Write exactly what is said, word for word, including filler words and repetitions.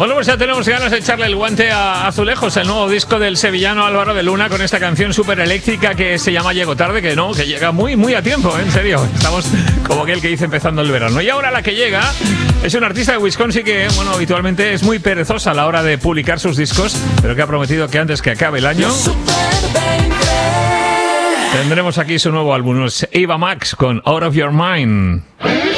Bueno, pues ya tenemos ganas de echarle el guante a Azulejos, el nuevo disco del sevillano Álvaro de Luna, con esta canción súper eléctrica que se llama Llego tarde, que no, que llega muy, muy a tiempo, ¿eh? En serio. Estamos como aquel que dice empezando el verano. Y ahora la que llega es una artista de Wisconsin que, bueno, habitualmente es muy perezosa a la hora de publicar sus discos, pero que ha prometido que antes que acabe el año tendremos aquí su nuevo álbum, es Ava Max con Out of Your Mind.